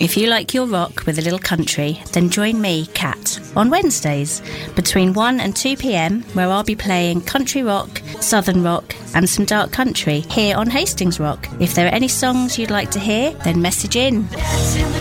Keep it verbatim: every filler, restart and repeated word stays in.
If you like your rock with a little country, then join me, Kat, on Wednesdays between one and two p.m, where I'll be playing country rock, southern rock and some dark country here on Hastings Rock. If there are any songs you'd like to hear, then message in.